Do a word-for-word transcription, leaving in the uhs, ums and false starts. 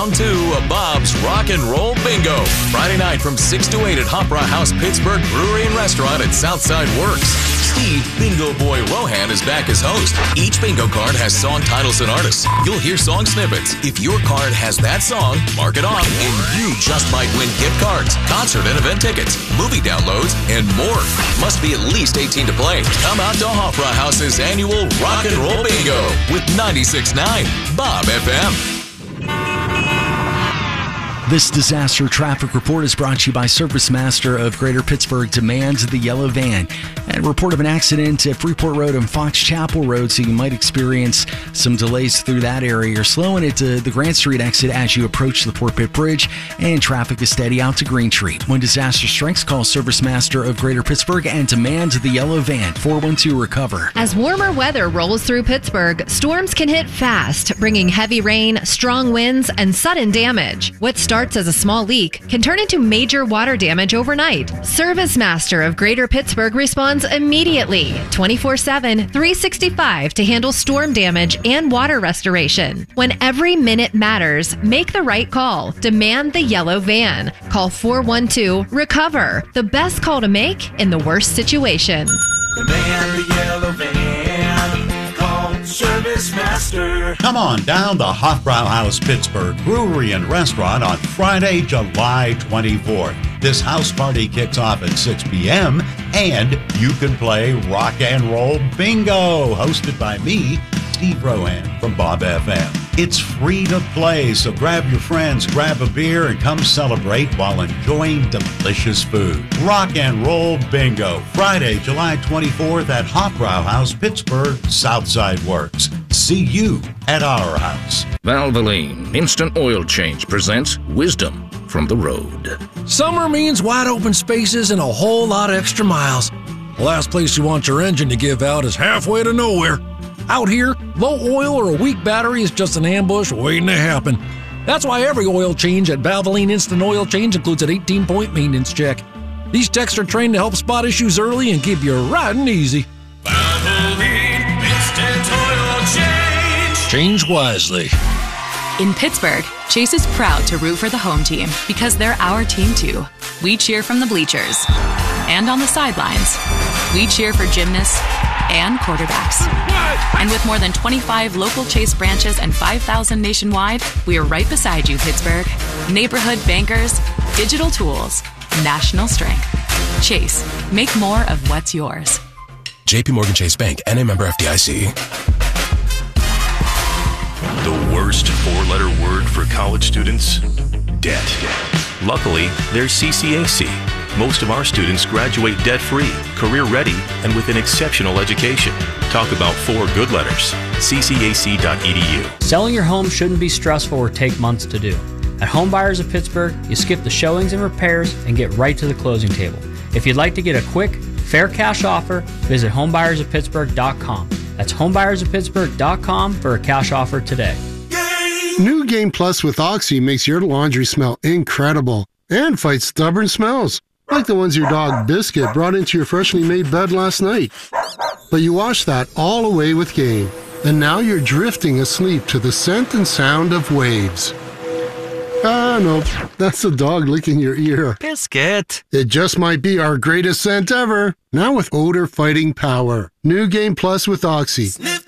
round two of Bob's Rock and Roll Bingo. Friday night from six to eight at Opera House Pittsburgh Brewery and Restaurant at Southside Works. Steve Bingo Boy Rohan is back as host. Each bingo card has song titles and artists. You'll hear song snippets. If your card has that song, mark it off, and you just might win gift cards, concert and event tickets, movie downloads, and more. Must be at least eighteen to play. Come out to Opera House's annual Rock and Roll Bingo with ninety-six point nine Bob F M. This disaster traffic report is brought to you by Service Master of Greater Pittsburgh. Demand the yellow van. And a report of an accident at Freeport Road and Fox Chapel Road, so you might experience some delays through that area. You're slowing it to the Grant Street exit as you approach the Fort Pitt Bridge, and traffic is steady out to Green Street. When disaster strikes, call Service Master of Greater Pittsburgh and demand the yellow van. four one two recover. As warmer weather rolls through Pittsburgh, storms can hit fast, bringing heavy rain, strong winds, and sudden damage. What starts as a small leak can turn into major water damage overnight. Service Master of Greater Pittsburgh responds immediately, twenty-four seven, three sixty-five to handle storm damage and water restoration. When every minute matters, make the right call. Demand the yellow van. Call four one two, recover. The best call to make in the worst situation. Demand the yellow van. Call Service Master. Come on down to Hofbrauhaus Pittsburgh Brewery and Restaurant on Friday, July twenty-fourth. This house party kicks off at six p.m. and you can play Rock and Roll Bingo, hosted by me, Steve Rohan from Bob F M. It's free to play, so grab your friends, grab a beer, and come celebrate while enjoying delicious food. Rock and Roll Bingo, Friday, July twenty-fourth at Hofbrauhaus Pittsburgh, Southside Works. See you at our house. Valvoline Instant Oil Change presents Wisdom from the Road. Summer means wide open spaces and a whole lot of extra miles. The last place you want your engine to give out is halfway to nowhere. Out here, low oil or a weak battery is just an ambush waiting to happen. That's why every oil change at Valvoline Instant Oil Change includes an eighteen-point maintenance check. These techs are trained to help spot issues early and keep you riding easy. Valvoline Instant Oil Change. Change wisely. In Pittsburgh, Chase is proud to root for the home team because they're our team too. We cheer from the bleachers and on the sidelines. We cheer for gymnasts and quarterbacks. And with more than twenty-five local Chase branches and five thousand nationwide, we are right beside you, Pittsburgh. Neighborhood bankers, digital tools, national strength. Chase, make more of what's yours. J P Morgan Chase Bank, N A member F D I C. The worst four-letter word for college students? Debt. Luckily, there's C C A C. Most of our students graduate debt-free, career-ready, and with an exceptional education. Talk about four good letters. C C A C dot E D U. Selling your home shouldn't be stressful or take months to do. At Home Buyers of Pittsburgh, you skip the showings and repairs and get right to the closing table. If you'd like to get a quick, fair cash offer, visit home buyers of pittsburgh dot com. That's home buyers of pittsburgh dot com for a cash offer today. New Game Plus with Oxy makes your laundry smell incredible and fights stubborn smells, like the ones your dog Biscuit brought into your freshly made bed last night. But you washed that all away with Game, and now you're drifting asleep to the scent and sound of waves. Ah, nope, that's the dog licking your ear. Biscuit! It just might be our greatest scent ever, now with odor-fighting power. New Game Plus with Oxy. Sniff